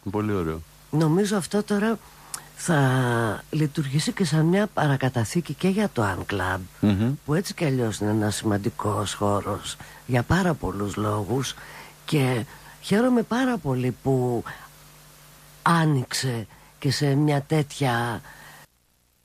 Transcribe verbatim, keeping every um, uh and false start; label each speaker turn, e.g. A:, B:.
A: Πολύ ωραίο.
B: Νομίζω αυτό τώρα θα λειτουργήσει και σαν μια παρακαταθήκη και για το Ant Club, mm-hmm. που έτσι κι αλλιώς είναι ένας σημαντικός χώρος για πάρα πολλούς λόγους, και χαίρομαι πάρα πολύ που άνοιξε και σε μια τέτοια